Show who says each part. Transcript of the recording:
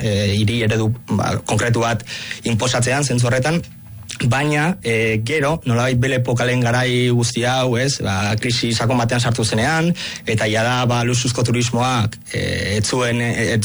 Speaker 1: hiri eredu konkretu bat inposatzean, zentzu horretan, baina gero, nolabait bele pokalen garai guzti hau, krisi sakon batean sartu zenean, eta jada lusuzko turismoak ez